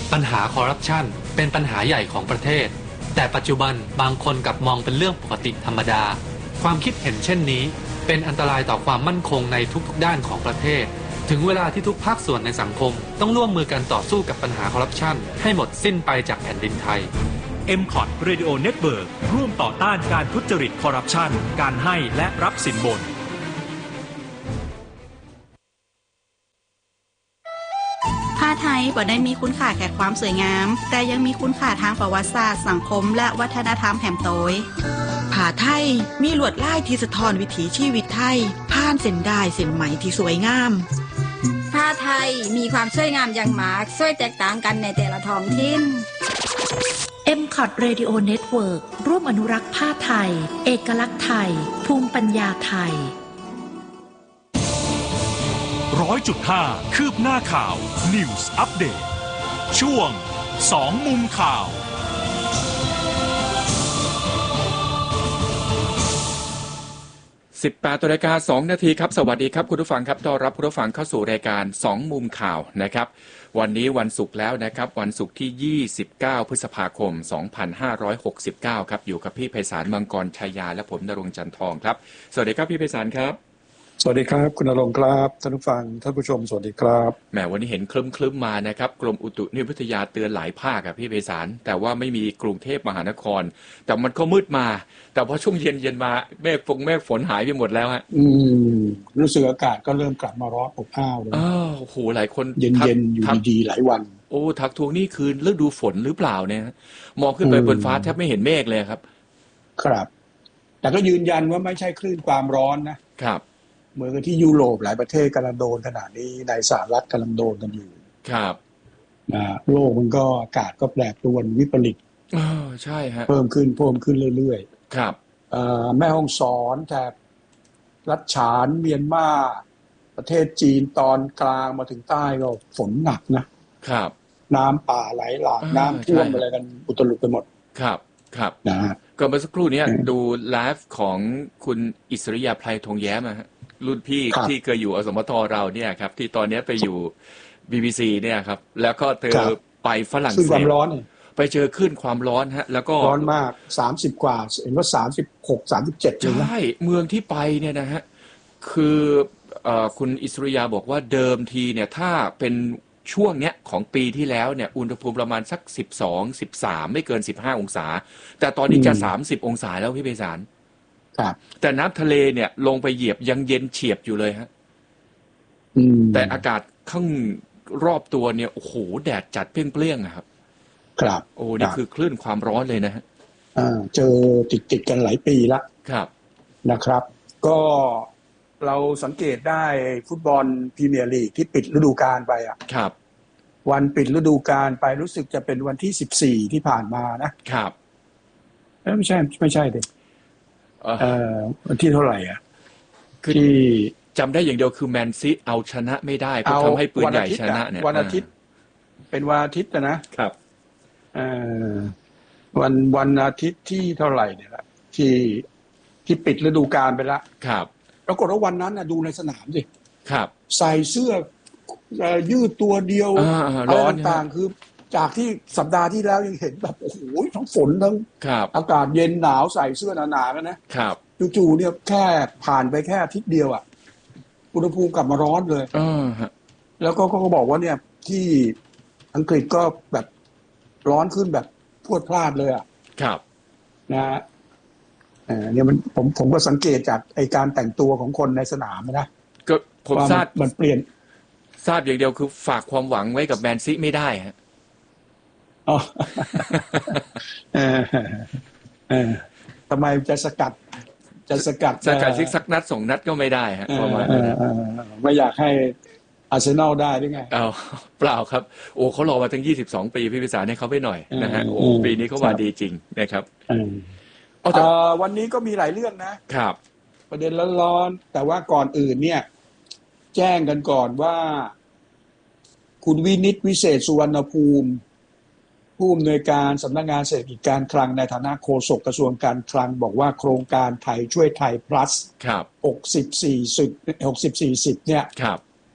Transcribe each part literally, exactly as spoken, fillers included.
ปัญหาคอร์รัปชันเป็นปัญหาใหญ่ของประเทศแต่ปัจจุบันบางคนกลับมองเป็นเรื่องปกติธรรมดาความคิดเห็นเช่นนี้เป็นอันตรายต่อความมั่นคงในทุกๆด้านของประเทศถึงเวลาที่ทุกภาคส่วนในสังคมต้องร่วมมือกันต่อสู้กับปัญหาคอร์รัปชันให้หมดสิ้นไปจากแผ่นดินไทยเอ็ม ซี โอ ที Radio Network ร่วมต่อต้านการทุจริตคอร์รัปชันการให้และรับสินบนผ้าไทยบ่ได้มีคุณค่าแค่ความสวยงามแต่ยังมีคุณค่าทางประวัติศาสตร์สังคมและวัฒนธรรมแห่มโตยผ้าไทยมีลวดลายที่สะท้อนวิถีชีวิตไทยผ่านเส้นด้ายเส้นไหมที่สวยงามผ้าไทยมีความสวยงามอย่างมากสวยแตกต่างกันในแต่ละท้องถิ่นเอ็ม ซี โอ ที Radio Network ร่วมอนุรักษ์ผ้าไทยเอกลักษณ์ไทยภูมิปัญญาไทยร้อยจุดห้าคืบหน้าข่าว News Update ช่วงสองมุมข่าวสิบแปดนาฬิกาสองนาทีครับสวัสดีครับคุณผู้ฟังครับต้อนรับคุณผู้ฟังเข้าสู่รายการสองมุมข่าวนะครับวันนี้วันศุกร์แล้วนะครับวันศุกร์ที่ยี่สิบเก้าพฤษภาคมสองพันห้าร้อยหกสิบเก้าครับอยู่กับพี่ไพศาลมังกรชัยยาและผมณรงค์จันทองครับสวัสดีครับพี่ไพศาลครับสวัสดีครับคุณณรงค์ครับท่านผู้ฟังท่านผู้ชมสวัสดีครับแหมวันนี้เห็นคลึ้มๆมานะครับกรมอุตุนิยมวิทยาเตือนหลายภาคครับพี่ไพศาลแต่ว่าไม่มีกรุงเทพมหานครแต่มันก็มืดมาแต่พอช่วงเย็นๆมาเมฆฝนเมฆฝนหายไปหมดแล้วฮะอืมรู้สึกอากาศก็เริ่มกลับมาร้อนอบอ้าวเลยอ้าวโอ้โหหลายคนเย็นๆอยู่ดีๆหลายวันโอ้ทักทวงนี่คือฤดูฝนหรือเปล่าเนี่ยมองขึ้นไปบนฟ้าแทบไม่เห็นเมฆเลยครับครับแต่ก็ยืนยันว่าไม่ใช่คลื่นความร้อนนะครับเหมือนกับที่ยุโรปหลายประเทศกำลังโดนขนาดนี้ในสหรัฐกำลังโดนกันอยู่ครับนะโลกมันก็อากาศก็แปรปรวนวิปริตอ๋อใช่ฮะเพิ่มขึ้นเพิ่มขึ้นเรื่อยๆครับเอ่อแม่ฮ่องสอนแถบรัฐฉานเมียนมาประเทศจีนตอนกลางมาถึงใต้ก็ฝนหนักนะครับน้ำป่าไหลหลากน้ำท่วมอะไรกันอุตลุดไปหมดครับครับนะฮะก็เมื่อสักครู่นี้ดูไลฟ์ของคุณอิสริยาไพรทองแย้มฮะรุ่นพี่ที่เคยอยู่อสมทเราเนี่ยครับที่ตอนนี้ไปอยู่ บี บี ซี เนี่ยครับแล้วก็เธอไปฝรั่งเศสไปเจอคลื่นความร้อนฮะแล้วก็ร้อนมากสามสิบกว่าเห็นว่าสามสิบหก สามสิบเจ็ดเลยนะใช่เมืองที่ไปเนี่ยนะฮะคือเอ่อคุณอิสริยาบอกว่าเดิมทีเนี่ยถ้าเป็นช่วงเนี้ยของปีที่แล้วเนี่ยอุณหภูมิประมาณสักสิบสอง สิบสามไม่เกินสิบห้าองศาแต่ตอนนี้จะสามสิบองศาแล้วพี่ไพศาลครับแต่น้ำทะเลเนี่ยลงไปเหยียบยังเย็นเฉียบอยู่เลยฮะแต่อากาศข้างรอบตัวเนี่ยโอ้โหแดดจัดเปรี้ยงๆครับครับโอ้นี่คือคลื่นความร้อนเลยนะฮะอ่าเจอติดๆกันหลายปีละครับนะครับก็เราสังเกตได้ฟุตบอลพรีเมียร์ลีกที่ปิดฤดูกาลไปอ่ะครับวันปิดฤดูกาลไปรู้สึกจะเป็นวันที่สิบสี่ที่ผ่านมานะครับเอ้ยไม่ใช่ไม่ใช่ดิเอ่อวันที่เท่าไหร่อ่ะคือที่จำได้อย่างเดียวคือแมนซีเอาชนะไม่ได้ก็ทำให้ปืนใหญ่ชนะเนี่ยวันอาทิตย์เป็นวันอาทิตย์นะครับเอ่อวันวันอาทิตย์ที่เท่าไหร่เนี่ยละที่ที่ปิดฤดูกาลไปแล้วครับปรากฏว่าวันนั้นน่ะดูในสนามสิครับใส่เสื้อยืดตัวเดียวอะไรต่างๆคือจากที่สัปดาห์ที่แล้วยังเห็นแบบโอ้โหทั้งฝนทั้งอากาศเย็นหนาวใส่เสื้อหนาๆกันนะครับจู่ๆเนี่ยแค่ผ่านไปแค่อาทิตย์เดียวอ่ะอุณหภูมิกลับมาร้อนเลยแล้วก็เขาก็บอกว่าเนี่ยที่อังกฤษก็แบบร้อนขึ้นแบบพรวดพลาดเลยอ่ะครับนะฮะเออเนี่ยมันผมผมก็สังเกตจากไอการแต่งตัวของคนในสนามนะก็ผมทราบมันเปลี่ยนทราบอย่างเดียวคือฝากความหวังไว้กับแมนซีไม่ได้ฮะอ๋อเออเออทำไมจะสกัดจะสกัดสกัดซิกสักนัดส่งนัดก็ไม่ได้ฮะประมาณนั้นไม่อยากให้อาร์เซนอลได้ด้วยไงอ้าวเปล่าครับโอ้เขารอมาตั้งยี่สิบสองปีพี่พิสารให้เขาไปหน่อยนะฮะโอ้ปีนี้เขาว่าดีจริงนะครับเอ่อวันนี้ก็มีหลายเรื่องนะครับประเด็นร้อนๆแต่ว่าก่อนอื่นเนี่ยแจ้งกันก่อนว่าคุณวินิตวิเศษสุวรรณภูมิผู้อำนวยการสำนักงานเศรษฐกิจการคลังในฐานะโฆษกกระทรวงการคลังบอกว่าโครงการไทยช่วยไทย plus ครับหกสิบ สี่สิบ หกสิบ สี่สิบเนี่ยครับ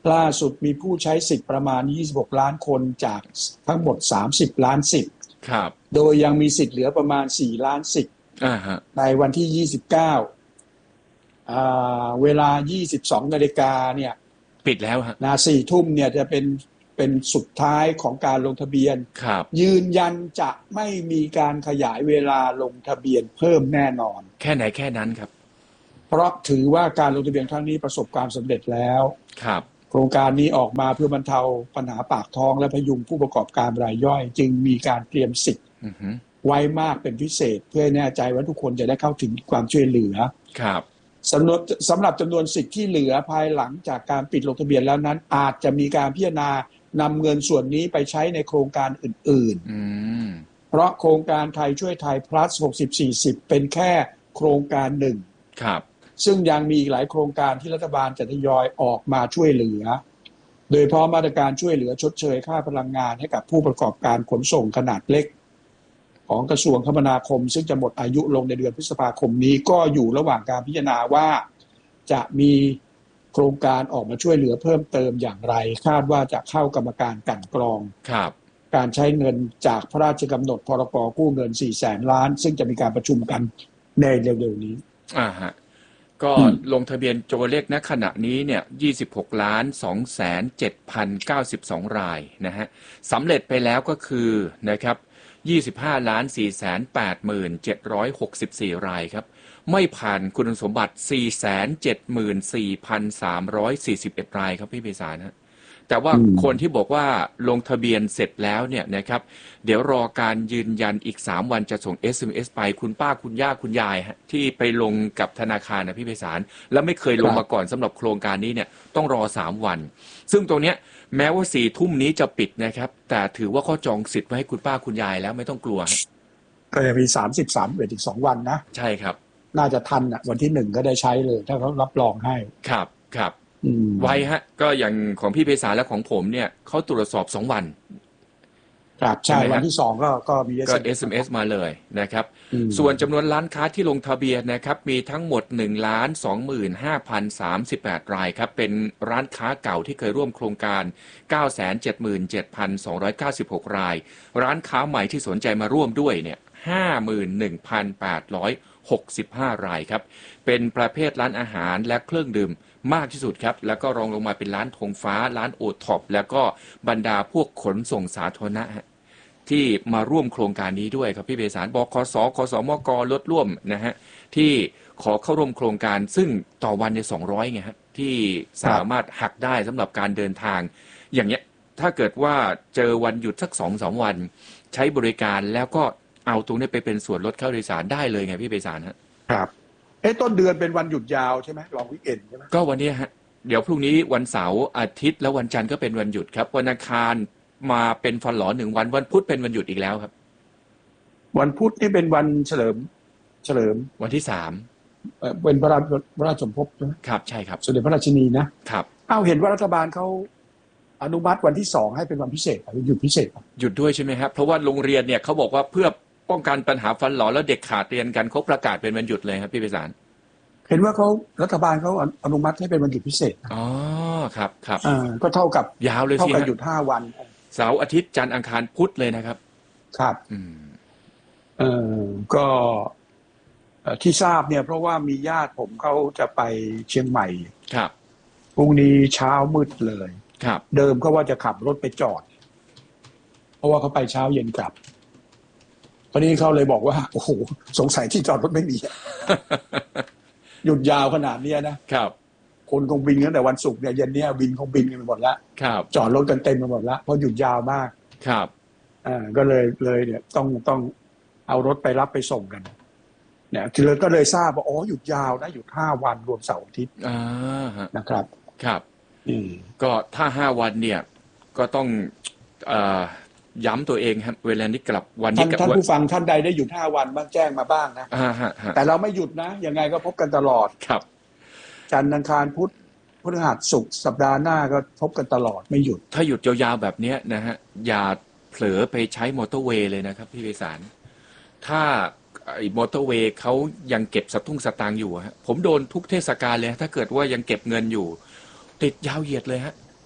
ล่าสุดมีผู้ใช้สิทธิ์ประมาณยี่สิบหกล้านคนจากทั้งหมดสามสิบล้านสิทธิ์ครับโดยยังมีสิทธิ์เหลือประมาณสี่ล้านสิทธิ์ในวันที่ยี่สิบเก้าอ่าเวลา ยี่สิบสองนาฬิกาเนี่ยปิดแล้วฮะนาสี่ทุ่มเนี่ยจะเป็นเป็นสุดท้ายของการลงทะเบียนครับยืนยันจะไม่มีการขยายเวลาลงทะเบียนเพิ่มแน่นอนแค่ไหนแค่นั้นครับเพราะถือว่าการลงทะเบียนครั้งนี้ประสบความสำเร็จแล้วครับโครงการนี้ออกมาเพื่อบรรเทาปัญหาปากท้องและพยุงผู้ประกอบการรายย่อยจึงมีการเตรียมสิทธิ์ไว้มากเป็นพิเศษเพื่อแน่ใจว่าทุกคนจะได้เข้าถึงความช่วยเหลือครับสำหรับสำหรับจำนวนสิทธิ์ที่เหลือภายหลังจากการปิดลงทะเบียนแล้วนั้นอาจจะมีการพิจารณานำเงินส่วนนี้ไปใช้ในโครงการอื่นๆเพราะโครงการไทยช่วยไทย plus หกสิบ สี่สิบเป็นแค่โครงการหนึ่งครับซึ่งยังมีอีกหลายโครงการที่รัฐบาลจะทยอยออกมาช่วยเหลือโดยเฉพาะมาตรการช่วยเหลือชดเชยค่าพลังงานให้กับผู้ประกอบการขนส่งขนาดเล็กของกระทรวงคมนาคมซึ่งจะหมดอายุลงในเดือนพฤษภาคมนี้ก็อยู่ระหว่างการพิจารณาว่าจะมีโครงการออกมาช่วยเหลือเพิ่มเติมอย่างไรคาดว่าจะเข้ากรรมการกลั่นกรองการใช้เงินจากพระราชกำหนดพรกกู้เงินสี่แสนล้านซึ่งจะมีการประชุมกันในเร็วๆนี้อ่าฮะก็ลงทะเบียนตัวเลขณขณะนี้เนี่ยยี่สิบหกล้านสองแสนเจ็ดพันเก้าสิบสองรายนะฮะสำเร็จไปแล้วก็คือนะครับยี่สิบห้าล้านสี่แสนแปดหมื่นเจ็ดร้อยหกสิบสี่รายครับไม่ผ่านคุณสมบัติ สี่แสนเจ็ดหมื่นสี่พันสามร้อยสี่สิบเอ็ด รายครับพี่ไพศาลฮะแต่ว่าคนที่บอกว่าลงทะเบียนเสร็จแล้วเนี่ยนะครับเดี๋ยวรอการยืนยันอีกสามวันจะส่ง เอส เอ็ม เอส ไปคุณป้าคุณย่าคุณยายฮะที่ไปลงกับธนาคารนะพี่ไพศาลแล้วไม่เคยลงมาก่อนสำหรับโครงการนี้เนี่ยต้องรอสามวันซึ่งตรงเนี้ยแม้ว่าสี่ทุ่มนี้จะปิดนะครับแต่ถือว่าเขาจองสิทธิ์ไว้ให้คุณป้าคุณยายแล้วไม่ต้องกลัวฮะก็จะมีสามสิบสามเอ็ดอีกสองวันนะใช่ครับน่าจะทันอ่ะวันที่หนึ่งก็ได้ใช้เลยถ้าเขารับรองให้ครับครับไว้ฮะก็อย่างของพี่ไพศาลและของผมเนี่ยเขาตรวจสอบสองวันครับใช่วันที่สองก็ก็มีก็ เอส เอ็ม เอส มาเลยนะครับส่วนจำนวนร้านค้าที่ลงทะเบียนนะครับมีทั้งหมด หนึ่งล้านสองหมื่นห้าพันสามสิบแปด รายครับเป็นร้านค้าเก่าที่เคยร่วมโครงการ เก้าแสนเจ็ดหมื่นเจ็ดพันสองร้อยเก้าสิบหก รายร้านค้าใหม่ที่สนใจมาร่วมด้วยเนี่ย ห้าหมื่นหนึ่งพันแปดร้อยหกสิบห้า รายครับเป็นประเภทร้านอาหารและเครื่องดื่มมากที่สุดครับแล้วก็รองลงมาเป็นร้านธงฟ้าร้านโอท็อปแล้วก็บรรดาพวกขนส่งสาธารณะที่มาร่วมโครงการนี้ด้วยครับพี่เบสารบกสคสมกลดร่วมนะฮะที่ขอเข้าร่วมโครงการซึ่งต่อวันในสองร้อยไงฮะที่สามารถหักได้สำหรับการเดินทางอย่างเงี้ยถ้าเกิดว่าเจอวันหยุดสัก สองถึงสาม วันใช้บริการแล้วก็เอาตรงนี้ไปเป็นส่วนลดค่าโดยสารได้เลยไงพี่เบสารฮะครับเอ้ต้นเดือนเป็นวันหยุดยาวใช่ไหมลองวิกเอนด์ใช่ไหมก็วันนี้ฮะเดี๋ยวพรุ่งนี้วันเสาร์อาทิตย์แล้ววันจันทร์ก็เป็นวันหยุดครับวันอังคารมาเป็นฟันหลอหนึ่งวันวันพุธเป็นวันหยุดอีกแล้วครับวันพุธนี่เป็นวันเฉลิมเฉลิมวันที่สามเป็นพระราชพระราชสมภพใช่ไหมครับใช่ครับสมเด็จพระราชินีนะครับอ้าวเห็นว่ารัฐบาลเขาอนุมัติวันที่สองให้เป็นวันพิเศษหยุดพิเศษหยุดด้วยใช่ไหมครับเพราะว่าโรงเรียนเนี่ยเขาบอกว่าเพื่อป้องกันปัญหาฟันหลอแล้วเด็กขาดเรียนกันเขาประกาศเป็นวันหยุดเลยครับพี่ไพศาลเห็นว่าเขารัฐบาลเขาอนุมัติให้เป็นวันหยุดพิเศษอ๋อครับครับอ่าก็เท่ากับยาวเลยสิเท่ากับหยุดห้าวันเสาร์อาทิตย์จันทร์อังคารพุธเลยนะครับครับอืมเอ่อก็ที่ทราบเนี่ยเพราะว่ามีญาติผมเขาจะไปเชียงใหม่ครับพรุ่งนี้เช้ามืดเลยครับเดิมเขาว่าจะขับรถไปจอดเพราะว่าเขาไปเช้าเย็นกลับตอนนี้เขาเลยบอกว่าโอ้โหสงสัยที่จอดรถไม่มีหยุดยาวขนาดนี้นะครับคนคงบินตั้งแต่วันศุกร์เนี่ยเย็นนี้บินคงบินกันไปหมดแล้วจอดรถกันเต็มไปหมดแล้วเพราะหยุดยาวมากครับอ่าก็เลยเลยเนี่ยต้องต้องเอารถไปรับไปส่งกันเนี่ยคือเลยก็เลยทราบว่าอ๋อหยุดยาวนะหยุดห้าวันรวมเสาร์อาทิตย์อ่านะครับครับอืมก็ถ้าห้าวันเนี่ยก็ต้องเอ่อย้ำตัวเองครับเวลานี้กลับวันนี้กับท่านผู้ฟังท่านใดได้หยุดห้าวันบ้างแจ้งมาบ้างนะแต่เราไม่หยุดนะยังไงก็พบกันตลอดครับจันทร์อังคารพุธพฤหัสศุกร์สัปดาห์หน้าก็พบกันตลอดไม่หยุดถ้าหยุดยาวๆแบบนี้นะฮะอย่าเผลอไปใช้มอเตอร์เวย์เลยนะครับพี่ไพศาลถ้าไอ้มอเตอร์เวย์เขายังเก็บสตุ้งสตางค์อยู่ฮะผมโดนทุกเทศกาลเลยถ้าเกิดว่ายังเก็บเงินอยู่ติดยาวเหยียดเลยฮะ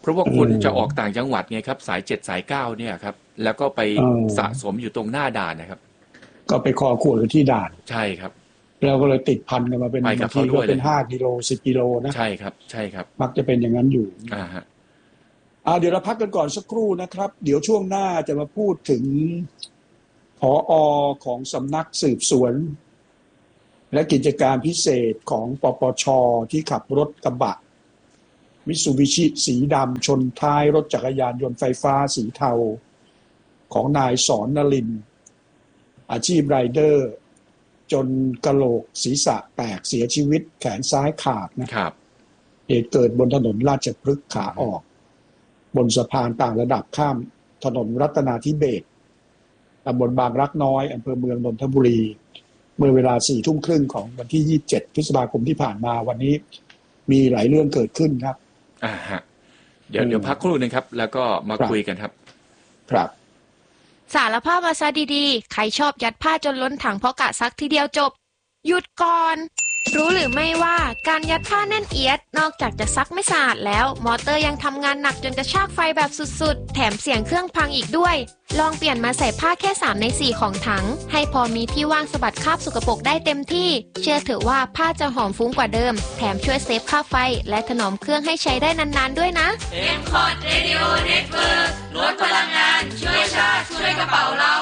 เพราะว่าคนจะออกต่างจังหวัดไงครับสายเจ็ดสายเก้าเนี่ยครับแล้วก็ไปสะสมอยู่ตรงหน้าด่านนะครับก็ไปคอขวดกันที่ด่านใช่ครับเราก็เลยติดพันกันมาเป็นบางทีก็เป็นห้ากิโลสิบกิโลนะใช่ครับใช่ครับมักจะเป็นอย่างนั้นอยู่อ่าฮะอ่าเดี๋ยวเราพักกันก่อนสักครู่นะครับเดี๋ยวช่วงหน้าจะมาพูดถึงผอ.ของสำนักสืบสวนและกิจการพิเศษของปปช.ที่ขับรถกระบะมิตซูบิชิสีดำชนท้ายรถจักรยานยนต์ไฟฟ้าสีเทาของนายสอนนลินทร์อาชีพไรเดอร์จนกะโหลกศีรษะแตกเสียชีวิตแขนซ้ายขาดนะครับเหตุเกิดบนถนนราชพฤกษ์ขาออกบนสะพานต่างระดับข้ามถนนรัตนาธิเบศรตำบลบางรักน้อยอำเภอเมืองนนทบุรีเมื่อเวลาสี่ทุ่มครึ่งของวันที่ยี่สิบเจ็ดพฤษภาคมที่ผ่านมาวันนี้มีหลายเรื่องเกิดขึ้นครับอ่าฮะเดี๋ยวเดี๋ยวพักครู่นึงครับแล้วก็มาคุยกันครับครับสารภาพมาซะดีๆใครชอบยัดผ้าจนล้นถังเพราะกะซักทีเดียวจบหยุดก่อนรู้หรือไม่ว่าการยัดผ้าแน่นเอียดนอกจากจะซักไม่สะอาดแล้วมอเตอร์ยังทำงานหนักจนกระชากไฟแบบสุดๆแถมเสียงเครื่องพังอีกด้วยลองเปลี่ยนมาใส่ผ้าแค่สามในสี่ของถังให้พอมีที่ว่างสะบัดคราบสกปรกได้เต็มที่เชื่อเถอะว่าผ้าจะหอมฟุ้งกว่าเดิมแถมช่วยเซฟค่าไฟและถนอมเครื่องให้ใช้ได้นานๆด้วยนะเอ็ม คอร์ด Radio Network ลดพลังงานช่วยชาติช่วยกระเป๋าเรา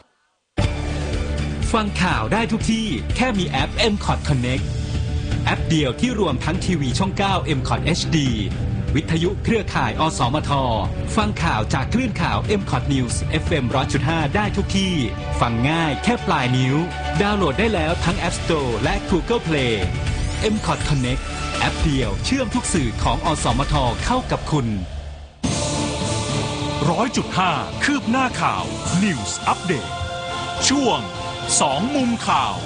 ฟังข่าวได้ทุกที่แค่มีแอป เอ็ม คอร์ด Connect แอปเดียวที่รวมทั้งทีวีช่องเก้า เอ็ม คอร์ด เอช ดี วิทยุเครือข่าย อสมท ฟังข่าวจากคลื่นข่าว เอ็ม คอร์ด News เอฟ เอ็ม หนึ่งร้อยจุดห้า ได้ทุกที่ฟังง่ายแค่ปลายนิ้วดาวน์โหลดได้แล้วทั้ง App Store และ Google Play เอ็ม คอร์ด Connect แอปเดียวเชื่อมทุกสื่อของอสมทเข้ากับคุณ หนึ่งร้อยจุดห้า คืบหน้าข่าว News Update ช่วงสองมุมข่าว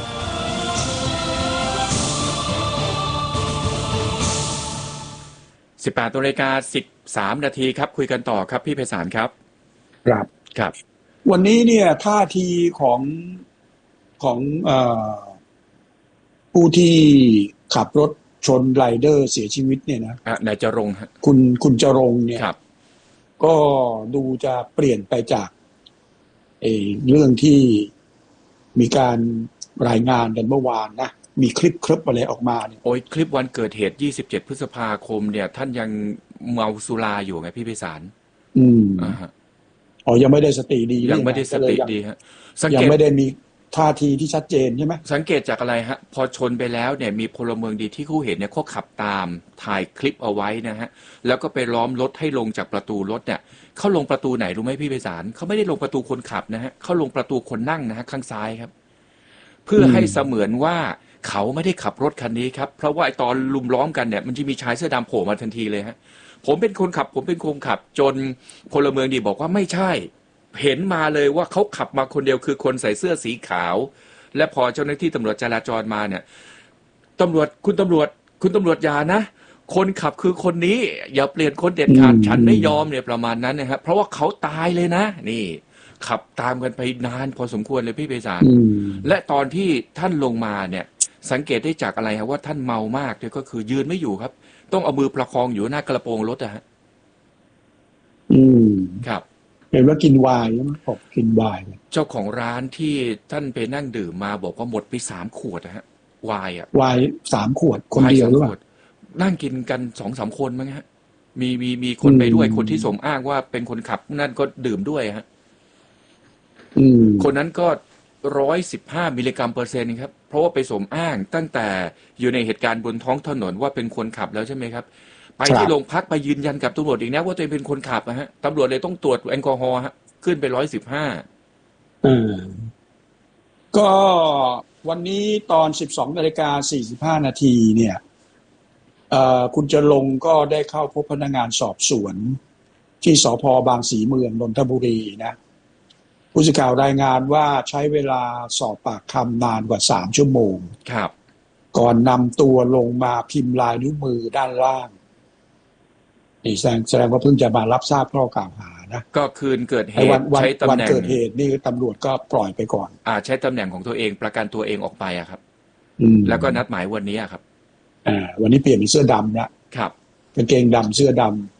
สิบแปดนาฬิกาสิบสามนาทีครับคุยกันต่อครับพี่ไพศาลครับครับครับวันนี้เนี่ยท่าทีของของเอ่อผู้ที่ขับรถชนไรเดอร์เสียชีวิตเนี่ยนะอ่ะนายจรงค์ฮะคุณคุณจรงค์เนี่ยครับก็ดูจะเปลี่ยนไปจากไอ้เรื่องที่มีการรายงานกันเมื่อวานนะมีคลิปคลิปอะไรออกมาเนี่ยโอ้ยคลิปวันเกิดเหตุยี่สิบเจ็ดพฤษภาคมเนี่ยท่านยังเมาสุราอยู่ไงพี่ไพศาลอืมอ่าฮะอ๋อยังไม่ได้สติดียังไม่ได้สติดีฮะยังไม่ได้มีท่าทีที่ชัดเจนใช่ไหมสังเกตจากอะไรฮะพอชนไปแล้วเนี่ยมีพลเมืองดีที่เขาเห็นเนี่ยเขาขับตามถ่ายคลิปเอาไว้นะฮะแล้วก็ไปล้อมรถให้ลงจากประตูรถเนี่ยเขาลงประตูไหนรู้ไหมพี่ไพศาลเขาไม่ได้ลงประตูคนขับนะฮะเขาลงประตูคนนั่งนะฮะข้างซ้ายครับเพื่อให้เสมือนว่าเขาไม่ได้ขับรถคันนี้ครับเพราะว่าตอนลุมล้อมกันเนี่ยมันจะมีชายเสื้อดำโผล่มาทันทีเลยฮะผมเป็นคนขับผมเป็นคนขับจนพลเมืองดีบอกว่าไม่ใช่เห็นมาเลยว่าเขาขับมาคนเดียวคือคนใส่เสื้อสีขาวและพอเจ้าหน้าที่ตำรวจจราจรมาเนี่ยตำรวจคุณตำรวจคุณตำรวจอย่านะคนขับคือคนนี้อย่าเปลี่ยนคนเด็ดขาดฉันไม่ยอมเนี่ยประมาณนั้นนะครับเพราะว่าเขาตายเลยนะนี่ขับตามกันไปนานพอสมควรเลยพี่ไพศาลและตอนที่ท่านลงมาเนี่ยสังเกตได้จากอะไรครับว่าท่านเมามากเลยก็คือยืนไม่อยู่ครับต้องเอามือประคองอยู่หน้ากระโปรงรถอะฮะอืมครับเห็นว่ากินไวน์มั้ยบอกกินไวน์เจ้าของร้านที่ท่านไปนั่งดื่มมาบอกว่าหมดไปสามขวดนะฮะไวน์อะไวน์สามขวดคนเดียวหรือเปล่านั่งกินกัน สองสาม คนมั้งฮะมีมีมีคนไปด้วยคนที่สมอ้างว่าเป็นคนขับนั่นก็ดื่มด้วยฮะอืมคนนั้นก็หนึ่งร้อยสิบห้ามิลลิกรัมเปอร์เซ็นต์ครับเพราะว่าไปสมอ้างตั้งแต่อยู่ในเหตุการณ์บนท้องถนนว่าเป็นคนขับแล้วใช่ไหมครับไปที่โรงพักไปยืนยันกับตำรวจอีกนะว่าตัวเองเป็นคนขับนะฮะตำรวจเลยต้องตรวจแอลกอฮอล์ฮะขึ้นไปหนึ่งร้อยสิบห้าอืมก็วันนี้ตอน สิบสองนาฬิกาสี่สิบห้านาทีเนี่ยเอ่อคุณจรงค์ก็ได้เข้าพบพนักงานสอบสวนที่สภ.บางสีเมืองนนทบุรีนะผู้สื่อข่าวรายงานว่าใช้เวลาสอบปากคำนานกว่าสามชั่วโมงครับก่อนนำตัวลงมาพิมพ์ลายนิ้วมือด้านล่างนี่แสดงแสดงว่าเพิ่งจะมารับทราบข้อกล่าวหานะก็คืนเกิดเหตุใช้ตำแหน่งวันเกิดเหตุนี่ตำรวจก็ปล่อยไปก่อนอ่าใช้ตำแหน่งของตัวเองประกันตัวเองออกไปอะครับแล้วก็นัดหมายวันนี้ครับอ่าวันนี้เปลี่ยนเป็นเสื้อดำนะครับกางเกงดำเสื้อดำ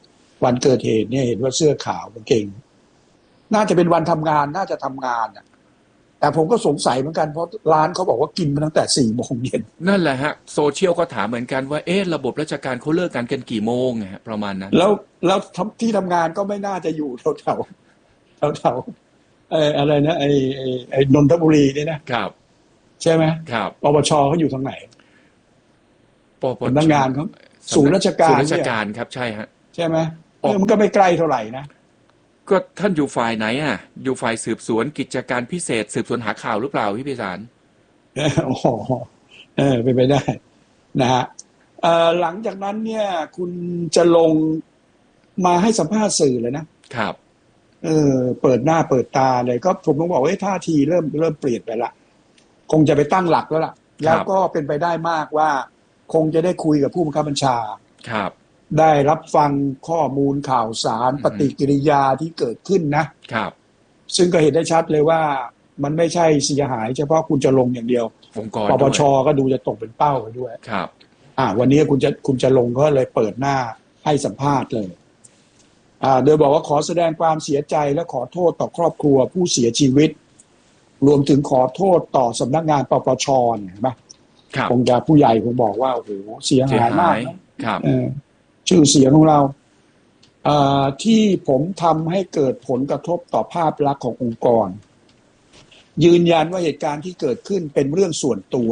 วันเกิดเหตุเนี่ยเห็นว่าเสื้อขาวกางเกงน่าจะเป็นวันทำงานน่าจะทำงานอ่ะแต่ผมก็สงสัยเหมือนกันเพราะร้านเขาบอกว่ากินมาตั้งแต่สี่โมงเย็นนั่นแหละฮะโซเชียลก็ถามเหมือนกันว่าเอ๊ะระบบราชการเขาเลิกกันกันกี่โมงฮะประมาณนั้นแล้วแล้วที่ทำงานก็ไม่น่าจะอยู่แถวแถวแถวแถวไอ้อะไรนะไอ้ไอ้ไอ้นนทบุรีนี่นะครับใช่ไหมครับปปชเขาอยู่ทางไหนปปชสำนักงานเขาศูนย์ราชการศูนย์ราชการครับใช่ฮะใช่ไหมเออมันก็ไม่ใกล้เท่าไหร่นะก็ท่านอยู่ฝ่ายไหนอ่ะอยู่ฝ่ายสืบสวนกิจการพิเศษสืบสวนหาข่าวหรือเปล่าพี่พิสารโอ้โหเออเป็นไปได้นะฮะเอ่อหลังจากนั้นเนี่ยคุณจะลงมาให้สัมภาษณ์สื่อเลยนะครับเออเปิดหน้าเปิดตาเลยก็ผมต้องบอกว่าท่าทีเริ่มเริ่มเปลี่ยนไปละคงจะไปตั้งหลักแล้วล่ะแล้วก็เป็นไปได้มากว่าคงจะได้คุยกับผู้บังคับบัญชาครับได้รับฟังข้อมูลข่าวสารปฏิกิริยาที่เกิดขึ้นนะครับซึ่งก็เห็นได้ชัดเลยว่ามันไม่ใช่เสียหายเฉพาะคุณจะลงอย่างเดียวองค์กรปปชก็ดูจะตกเป็นเป้าไปด้วยครับอ่าวันนี้คุณจะคุณจะลงก็เลยเปิดหน้าให้สัมภาษณ์เลยอ่าโดยบอกว่าขอแสดงความเสียใจและขอโทษต่อครอบครัวผู้เสียชีวิตรวมถึงขอโทษต่อสำนักงานปปชเห็นไหมคงจะผู้ใหญ่คงบอกว่าโอ้โหเสียหายมากครับชื่อเสียงของเราที่ผมทำให้เกิดผลกระทบต่อภาพลักษณ์ขององค์กรยืนยันว่าเหตุการณ์ที่เกิดขึ้นเป็นเรื่องส่วนตัว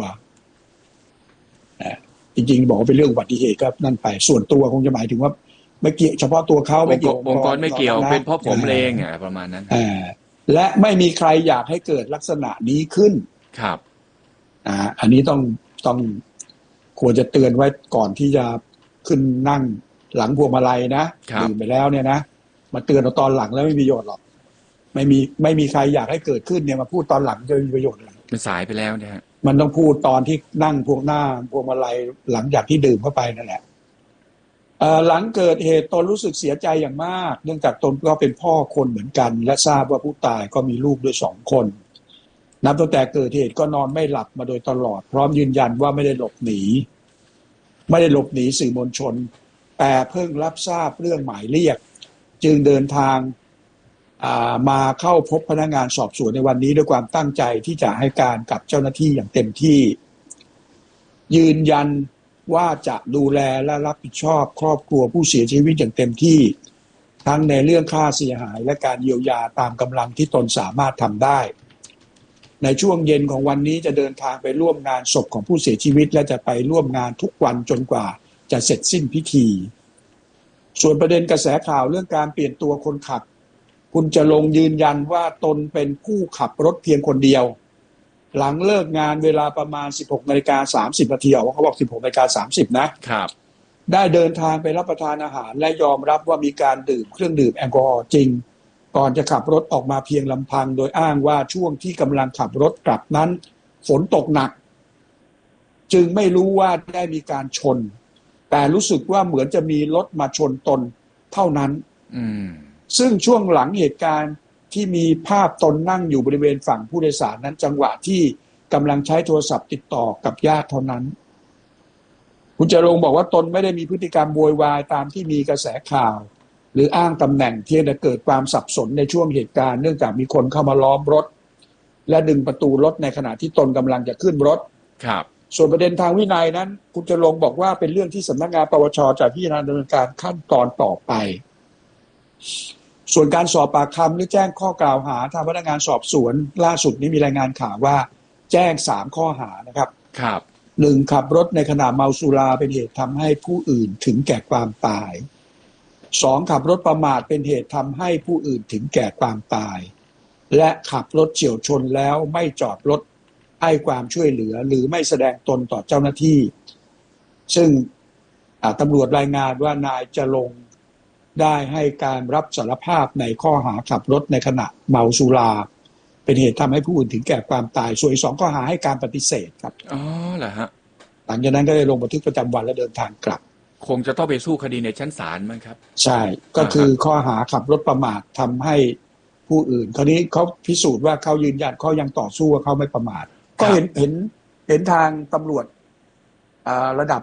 จริงๆบอกว่าเป็นเรื่องอุบัติเหตุก็นั่นไปส่วนตัวคงจะหมายถึงว่าไม่เกี่ยวเฉพาะตัวเขาไม่เกี่ยวองค์กรไม่เกี่ยวเป็นเพราะผมเองอ่ะประมาณนั้นและไม่มีใครอยากให้เกิดลักษณะนี้ขึ้นครับอ่าอันนี้ต้องต้องควรจะเตือนไว้ก่อนที่จะขึ้นนั่งหลังพวงมาลัยนะดื่มไปแล้วเนี่ยนะมาเตือนเราตอนหลังแล้วไม่มีประโยชน์หรอกไม่มีไม่มีใครอยากให้เกิดขึ้นเนี่ยมาพูดตอนหลังจะมีประโยชน์อะไรมันสายไปแล้วนะฮะมันต้องพูดตอนที่นั่งพวงหน้าพวงมาลัยหลังจากที่ดื่มเข้าไปนั่นแหละหลังเกิดเหตุตนรู้สึกเสียใจอย่างมากเนื่องจากตนก็เป็นพ่อคนเหมือนกันและทราบว่าผู้ตายก็มีลูกด้วยสองคนนับตั้งแต่เกิดเหตุก็นอนไม่หลับมาโดยตลอดพร้อมยืนยันว่าไม่ได้หลบหนีไม่ได้หลบหนีสื่อมวลชนแต่เพิ่งรับทราบเรื่องหมายเรียกจึงเดินทางมาเข้าพบพนักงานสอบสวนในวันนี้ด้วยความตั้งใจที่จะให้การกับเจ้าหน้าที่อย่างเต็มที่ยืนยันว่าจะดูแลและรับผิดชอบครอบครัวผู้เสียชีวิตอย่างเต็มที่ทั้งในเรื่องค่าเสียหายและการเยียวยาตามกำลังที่ตนสามารถทำได้ในช่วงเย็นของวันนี้จะเดินทางไปร่วมงานศพของผู้เสียชีวิตและจะไปร่วมงานทุกวันจนกว่าจะเสร็จสิ้นพิธีส่วนประเด็นกระแสข่าวเรื่องการเปลี่ยนตัวคนขับคุณจะลงยืนยันว่าตนเป็นผู้ขับรถเพียงคนเดียวหลังเลิกงานเวลาประมาณ สิบหกนาฬิกาสามสิบนาทีเขาบอก สิบหกนาฬิกาสามสิบนะครับได้เดินทางไปรับประทานอาหารและยอมรับว่ามีการดื่มเครื่องดื่มแอลกอฮอล์จริงก่อนจะขับรถออกมาเพียงลำพังโดยอ้างว่าช่วงที่กำลังขับรถกลับนั้นฝนตกหนักจึงไม่รู้ว่าได้มีการชนแต่รู้สึกว่าเหมือนจะมีรถมาชนตนเท่านั้นซึ่งช่วงหลังเหตุการณ์ที่มีภาพตนนั่งอยู่บริเวณฝั่งผู้โดยสารนั้นจังหวะที่กำลังใช้โทรศัพท์ติดต่อกับญาติเท่านั้นคุณจรงค์บอกว่าตนไม่ได้มีพฤติกรรมโวยวายตามที่มีกระแสข่าวหรืออ้างตำแหน่งเพียงแต่เกิดความสับสนในช่วงเหตุการณ์เนื่องจากมีคนเข้ามาล้อมรถและดึงประตูรถในขณะที่ตนกำลังจะขึ้นรถครับส่วนประเด็นทางวินัยนั้นคุณจรงค์บอกว่าเป็นเรื่องที่สำนักงานปปชจะพิจารณาดำเนินการขั้นตอนต่อไปส่วนการสอบปากคำหรือแจ้งข้อกล่าวหาทางพนักงานสอบสวนล่าสุดนี้มีรายงานข่าวว่าแจ้งสามข้อหานะครับครับหนึ่งขับรถในขณะเมาสุราเป็นเหตุทำให้ผู้อื่นถึงแก่ความตายสองขับรถประมาทเป็นเหตุทำให้ผู้อื่นถึงแก่ความตายและขับรถเฉี่ยวชนแล้วไม่จอดรถให้ความช่วยเหลือหรือไม่แสดงตนต่อเจ้าหน้าที่ซึ่งตำรวจรายงานว่านายจรงค์ได้ให้การรับสารภาพในข้อหาขับรถในขณะเมาสุราเป็นเหตุทำให้ผู้อื่นถึงแก่ความตายส่วนอีกสองข้อหาให้การปฏิเสธครับอ๋อเหรอฮะหลังจากนั้นก็ได้ลงบันทึกประจำวันและเดินทางกลับคงจะต้องไปสู้คดีในชั้นศาลมั้งครับใช่ก็คือข้อหาขับรถประมาททำให้ผู้อื่นคราวนี้เขาพิสูจน์ว่าเขายืนยันเขายังต่อสู้ว่าเขาไม่ประมาทก็เห็นเห็นเห็นทางตำรวจระดับ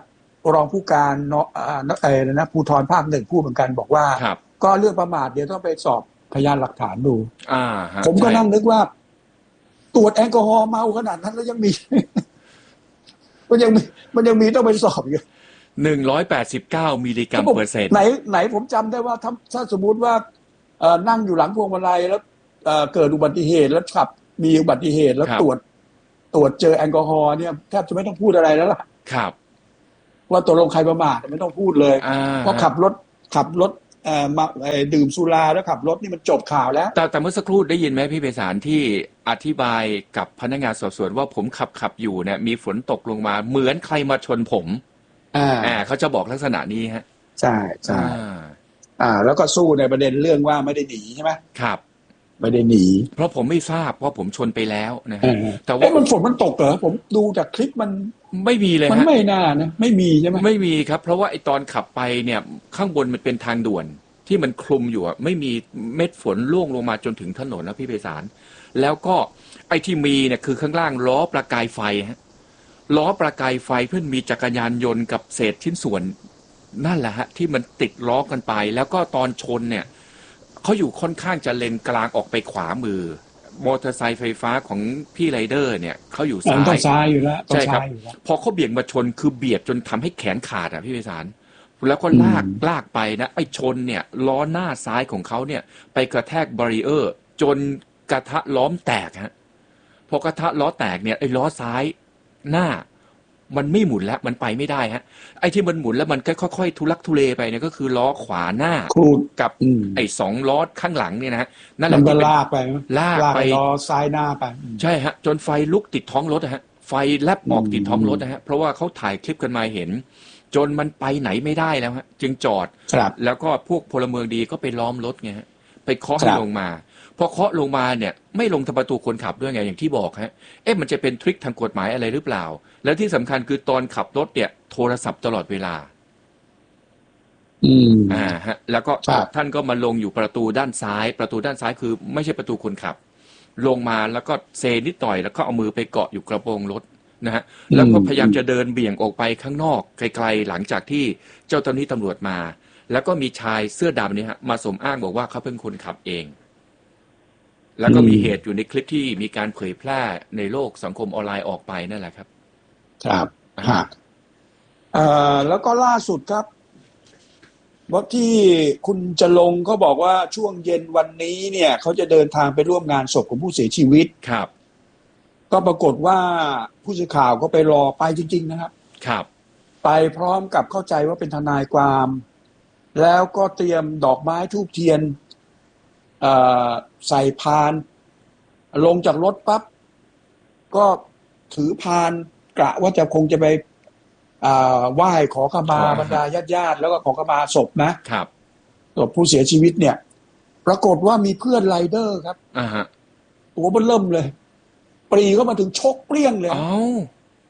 รองผู้การเนาะเอ่อนะภูธรภาคหนึ่งพูดเหมือนกันบอกว่าก็เรื่องประมาทเดี๋ยวต้องไปสอบพยานหลักฐานดูอ่าผมก็นั่งนึกว่าตรวจแอลกอฮอล์เมาขนาดนั้นแล้วยังมีมันยังมีมันยังมีต้องไปสอบอยู่หนึ่งร้อยแปดสิบเก้ามิลลิกรัมเปอร์เซ็นต์ไหนไหนผมจำได้ว่าถ้าถ้าสมมุติว่าเอ่อนั่งอยู่หลังพวงมาลัยแล้วเอ่อเกิดอุบัติเหตุแล้วขับมีอุบัติเหตุแล้วตรวจตรวจเจอแอลกอฮอล์เนี่ยแทบจะไม่ต้องพูดอะไรแล้วล่ะครับว่าตกลงใครประมาทไม่ต้องพูดเลยเพราะขับรถขับรถเอ่อมาดื่มสุราแล้วขับรถนี่มันจบข่าวแล้วแต่แต่เมื่อสักครู่ได้ยินไหมพี่ไพศาลที่อธิบายกับพนักงานสอบสวนว่าผมขับขับอยู่เนี่ยมีฝนตกลงมาเหมือนใครมาชนผมอ่าเขาจะบอกลักษณะนี้ฮะใช่ใช่อ่าแล้วก็สู้ในประเด็นเรื่องว่าไม่ได้หนีใช่ไหมครับไม่ได้หนีเพราะผมไม่ทราบว่าผมชนไปแล้วนะฮะแต่ว่ามันฝนมันตกเหรอผมดูจากคลิปมันไม่มีเลยฮะมันไม่น่านะไม่มีใช่ไหมไม่มีครับเพราะว่าไอตอนขับไปเนี่ยข้างบนมันเป็นทางด่วนที่มันคลุมอยู่อ่ะไม่มีเม็ดฝนร่วงลงมาจนถึงถนนนะพี่ไพศาลแล้วก็ไอที่มีเนี่ยคือข้างล่างล้อประกายไฟฮะล้อประกายไฟเพื่อนมีจักรยานยนต์กับเศษชิ้นส่วนนั่นแหละฮะที่มันติดล้อกันไปแล้วก็ตอนชนเนี่ยเขาอยู่ค่อนข้างจะเลนกลางออกไปขวามือมอเตอร์ไซค์ไฟฟ้าของพี่ไรเดอร์เนี่ยเขาอยู่ซ้ายต้องซ้ายอยู่แล้วใช่ครับพอเขาเบี่ยงมาชนคือเบียดจนทำให้แขนขาดอ่ะพี่ไพศาลแล้วก็ลากลากไปนะไอ้ชนเนี่ยล้อหน้าซ้ายของเขาเนี่ยไปกระแทกบารีเออร์จนกระทะล้อมแตกฮะพอกระทะล้อแตกเนี่ยไอ้ล้อซ้ายหน้ามันไม่หมุนแล้วมันไปไม่ได้ฮะไอ้ที่มันหมุนแล้วมันค่อยๆทุลักทุเลไปเนี่ยก็คือล้อขวาหน้ากับไอ้สองล้อข้างหลังเนี่ยนะนั่นแหละที่ลากไปลากไปล้อซ้ายหน้าไปใช่ฮะจนไฟลุกติดท้องรถฮะไฟแลบออกติดท้องรถนะฮะเพราะว่าเขาถ่ายคลิปกันมาเห็นจนมันไปไหนไม่ได้แล้วฮะจึงจอดแล้วก็พวกพลเมืองดีก็ไปล้อมรถไงฮะไปเคาะให้ลงมาพอเคาะลงมาเนี่ยไม่ลงทางประตูคนขับด้วยไงอย่างที่บอกฮะเอ๊ะมันจะเป็นทริคทางกฎหมายอะไรหรือเปล่าแล้วที่สำคัญคือตอนขับรถเนี่ยโทรศัพท์ตลอดเวลาอืมอ่าฮะแล้วก็ท่านก็มาลงอยู่ประตูด้านซ้ายประตูด้านซ้ายคือไม่ใช่ประตูคนขับลงมาแล้วก็เซนิดหน่อยแล้วก็เอามือไปเกาะอยู่กระโปรงรถนะฮะแล้วก็พยายามจะเดินเบี่ยงออกไปข้างนอกไกลๆหลังจากที่เจ้าตำรวจตำรวจมาแล้วก็มีชายเสื้อดำเนี่ยฮะมาสมอ้างบอกว่าเขาเป็นคนขับเองแล้วก็มีเหตุอยู่ในคลิปที่มีการเผยแพร่ในโลกสังคมออนไลน์ออกไปนั่นแหละครับครับฮะเอ่อแล้วก็ล่าสุดครับว่าที่คุณจลงเขาบอกว่าช่วงเย็นวันนี้เนี่ยเขาจะเดินทางไปร่วมงานศพของผู้เสียชีวิตครับก็ปรากฏว่าผู้สื่อข่าวก็ไปรอไปจริงๆนะครับครับไปพร้อมกับเข้าใจว่าเป็นทนายความแล้วก็เตรียมดอกไม้ธูปเทียนใส่พานลงจากรถปั๊บก็ถือพานกะว่าจะคงจะไปไหว้ขอขมาบรรดาญาติๆแล้วก็ขอขมาศพนะครับศพผู้เสียชีวิตเนี่ยปรากฏว่ามีเพื่อนไรเดอร์ครับอ่าฮะตัวมันเริ่มเลยปรีเข้ามาถึงชกเปรี้ยงเลยอ้าว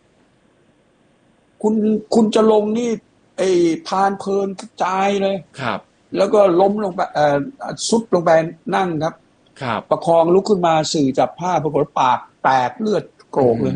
คุณคุณจะลงนี่ไอ้พานเพลินกระจายเลยครับแล้วก็ล้มลงไปเอ่อซุดลงไปนั่งครับครับประคองลุกขึ้นมาสื่อจับผ้าปรากฏปากแตกเลือดโกรกเลย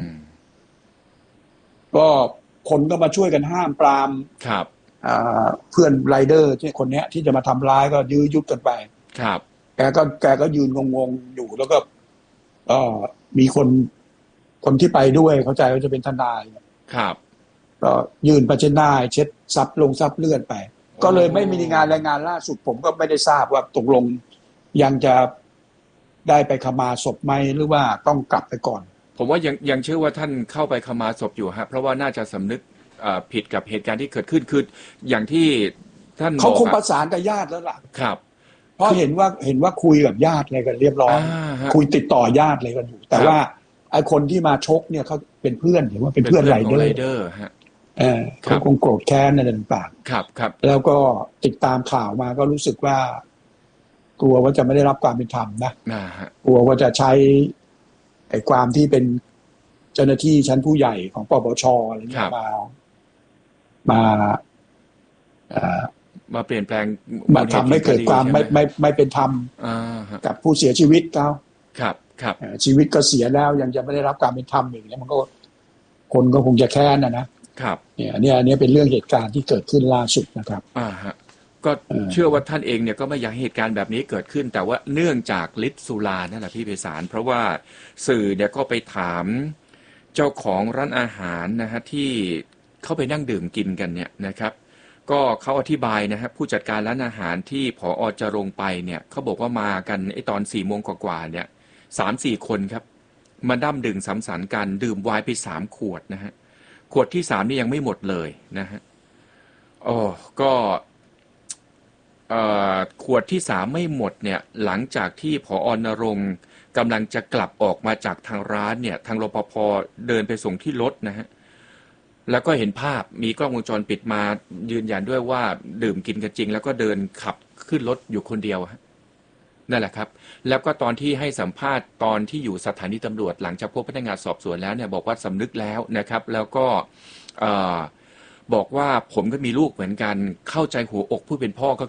ก็คนก็มาช่วยกันห้ามปรามครับอ่าเพื่อนไรเดอร์ที่คนเนี้ยที่จะมาทำร้ายก็ยื้อยุดกันไปครับแกก็แกก็ยืนงงๆอยู่แล้วก็เอ่อมีคนคนที่ไปด้วยเข้าใจว่าจะเป็นทนายครับก็ยืนไปเช็ดหน้าเช็ดซับลงซับเลือดไปก็เลยไม่มีงานรายงานล่าสุดผมก็ไม่ได้ทราบว่าตกลงยังจะได้ไปขมาศพไหมหรือว่าต้องกลับไปก่อนผมว่ายังยังเชื่อว่าท่านเข้าไปขมาศพอยู่ฮะเพราะว่าน่าจะสำนึกผิดกับเหตุการณ์ที่เกิดขึ้นคืออย่างที่ท่านเขาคงประสานกับญาติแล้วล่ะครับเพราะเห็นว่าเห็นว่าคุยกับญาติอะไรกันเรียบร้อยคุยติดต่อญาติอะไรกันอยู่แต่ว่าไอ้คนที่มาชกเนี่ยเขาเป็นเพื่อนเห็นว่าเป็นเพื่อนไรเดอร์ฮะเออเขาคงโกรธแค้นอะไรต่างๆครับครับแล้วก็ติดตามข่าวมาก็รู้สึกว่ากลัวว่าจะไม่ได้รับความเป็นธรรมนะกลัวว่าจะใช้ไอ้ความที่เป็นเจ้าหน้าที่ชั้นผู้ใหญ่ของปปชอะไรเงี้ยมามามาเปลี่ยนแปลงมาทำให้เกิดความไม่ไม่ไม่เป็นธรรมกับผู้เสียชีวิตเขาครับครับชีวิตก็เสียแล้วยังจะไม่ได้รับความเป็นธรรมอย่างนี้มันก็คนก็คงจะแค้นนะนะครับเนี่ยอันนี้อันนี้เป็นเรื่องเหตุการณ์ที่เกิดขึ้นล่าสุดนะครับอ่าฮะก็เชื่อว่าท่านเองเนี่ยก็ไม่อยากให้เหตุการณ์แบบนี้เกิดขึ้นแต่ว่าเนื่องจากฤทธิ์สุรานั่นแหละพี่ไพศาลเพราะว่าสื่อเนี่ยก็ไปถามเจ้าของร้านอาหารนะฮะที่เข้าไปนั่งดื่มกินกันเนี่ยนะครับก็เขาอธิบายนะฮะผู้จัดการร้านอาหารที่ผอ.จรงค์ไปเนี่ยเขาบอกว่ามากันไอ้ตอนสี่โมงกว่าๆเนี่ยสามสี่คนครับมาดั้มดื่มสังสรรค์กันดื่มไวน์ไปสามขวดนะฮะขวดที่สามนี่ยังไม่หมดเลยนะฮะอ๋อก็ขวดที่สามไม่หมดเนี่ยหลังจากที่ผอ.ณรงค์กำลังจะกลับออกมาจากทางร้านเนี่ยทางรปภ.เดินไปส่งที่รถนะฮะแล้วก็เห็นภาพมีกล้องวงจรปิดมายืนยันด้วยว่าดื่มกินกันจริงแล้วก็เดินขับขึ้นรถอยู่คนเดียวนั่นแหละครับแล้วก็ตอนที่ให้สัมภาษณ์ตอนที่อยู่สถานีตำรวจหลังจากพบพนักงานสอบสวนแล้วเนี่ยบอกว่าสำนึกแล้วนะครับแล้วก็บอกว่าผมก็มีลูกเหมือนกันเข้าใจหัวอกผู้เป็นพ่อก็